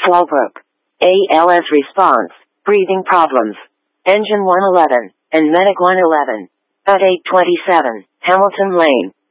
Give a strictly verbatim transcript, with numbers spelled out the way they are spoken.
Fallbrook. A L S response, breathing problems. Engine one eleven, and Medic one eleven. At eight twenty-seven, Hamilton Lane.